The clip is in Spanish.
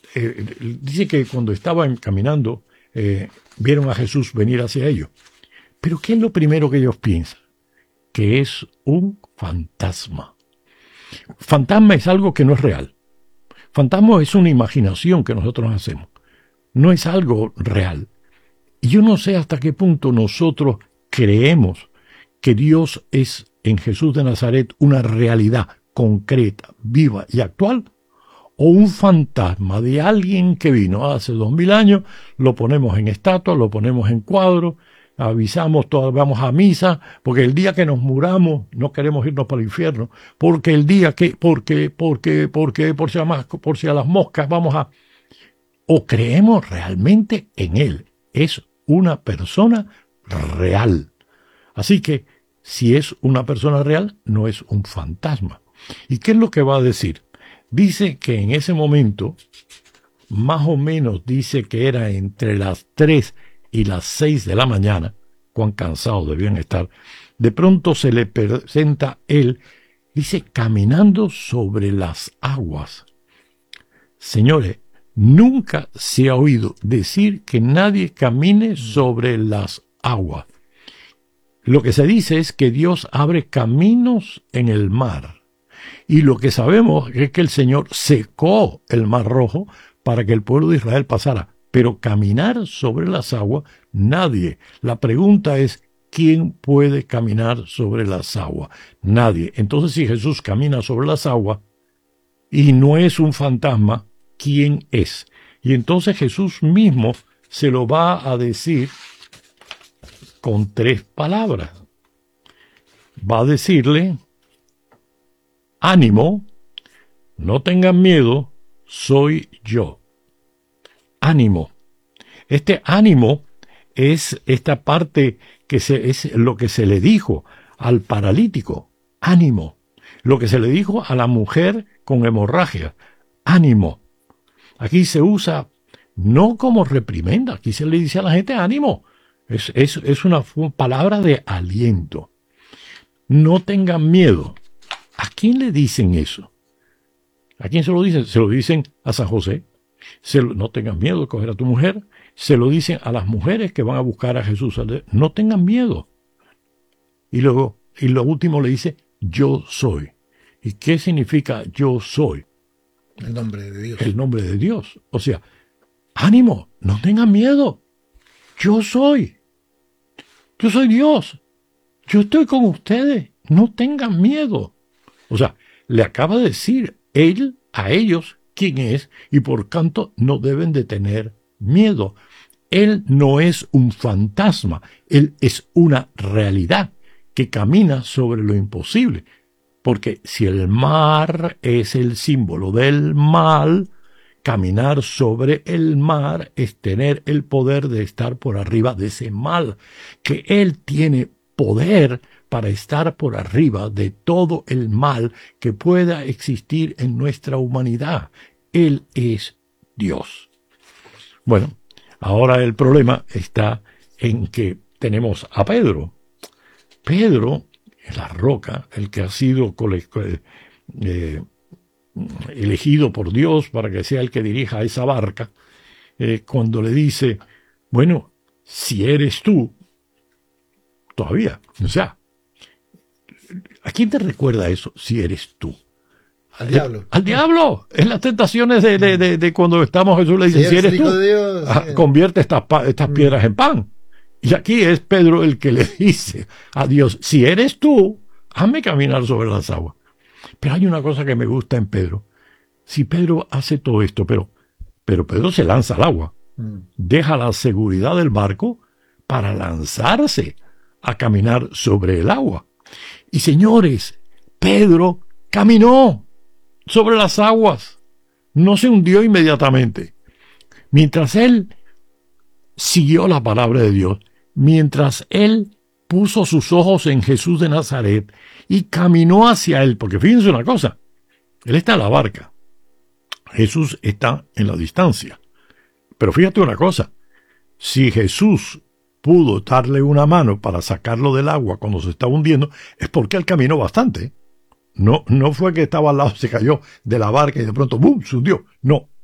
dice que cuando estaban caminando, vieron a Jesús venir hacia ellos. Pero ¿qué es lo primero que ellos piensan? Que es un fantasma. Fantasma es algo que no es real. Fantasma es una imaginación que nosotros hacemos. No es algo real. Y yo no sé hasta qué punto nosotros creemos que Dios es en Jesús de Nazaret una realidad concreta, viva y actual, o un fantasma de alguien que vino hace 2000 años, lo ponemos en estatua, lo ponemos en cuadro, avisamos, todos vamos a misa, porque el día que nos muramos no queremos irnos para el infierno, porque el día que, por si a las moscas vamos a... O creemos realmente en Él, es una persona real. Así que, si es una persona real, no es un fantasma. ¿Y qué es lo que va a decir? Dice que en ese momento, más o menos dice que era entre las 3 y las 6 de la mañana, cuán cansados debían estar, de pronto se le presenta él, dice, caminando sobre las aguas. Señores, nunca se ha oído decir que nadie camine sobre las aguas. Lo que se dice es que Dios abre caminos en el mar. Y lo que sabemos es que el Señor secó el Mar Rojo para que el pueblo de Israel pasara. Pero caminar sobre las aguas, nadie. La pregunta es, ¿quién puede caminar sobre las aguas? Nadie. Entonces, si Jesús camina sobre las aguas y no es un fantasma, ¿quién es? Y entonces Jesús mismo se lo va a decir con 3 palabras. Va a decirle, ánimo, no tengan miedo, soy yo. Ánimo. Este ánimo es esta parte que es lo que se le dijo al paralítico. Ánimo. Lo que se le dijo a la mujer con hemorragia. Ánimo. Aquí se usa no como reprimenda, aquí se le dice a la gente ánimo. Es una palabra de aliento. No tengan miedo. ¿A quién le dicen eso? ¿A quién se lo dicen? Se lo dicen a San José. No tengan miedo de coger a tu mujer. Se lo dicen a las mujeres que van a buscar a Jesús. No tengan miedo. Y lo último le dice, yo soy. ¿Y qué significa yo soy? El nombre de Dios. El nombre de Dios. O sea, ánimo, no tengan miedo. Yo soy. Yo soy Dios. Yo estoy con ustedes. No tengan miedo. O sea, le acaba de decir él a ellos quién es y por tanto no deben de tener miedo. Él no es un fantasma, él es una realidad que camina sobre lo imposible. Porque si el mar es el símbolo del mal, caminar sobre el mar es tener el poder de estar por arriba de ese mal, que él tiene poder para estar por arriba de todo el mal que pueda existir en nuestra humanidad. Él es Dios. Bueno, ahora el problema está en que tenemos a Pedro. Pedro es la roca, el que ha sido elegido por Dios para que sea el que dirija esa barca, cuando le dice, bueno, si eres tú, todavía, o sea, ¿a quién te recuerda eso? Si eres tú. Al diablo. Al diablo. En las tentaciones de cuando estamos, Jesús le dice, si eres tú, Dios, convierte estas piedras en pan. Y aquí es Pedro el que le dice a Dios, si eres tú, hazme caminar sobre las aguas. Pero hay una cosa que me gusta en Pedro. Si Pedro hace todo esto, pero Pedro se lanza al agua. Deja la seguridad del barco para lanzarse a caminar sobre el agua. Y señores, Pedro caminó sobre las aguas. No se hundió inmediatamente. Mientras él siguió la palabra de Dios, mientras él puso sus ojos en Jesús de Nazaret y caminó hacia él, porque fíjense una cosa, él está en la barca, Jesús está en la distancia. Pero fíjate una cosa, si Jesús pudo darle una mano para sacarlo del agua cuando se estaba hundiendo, es porque él caminó bastante. No fue que estaba al lado, se cayó de la barca y de pronto ¡bum!, se hundió. No,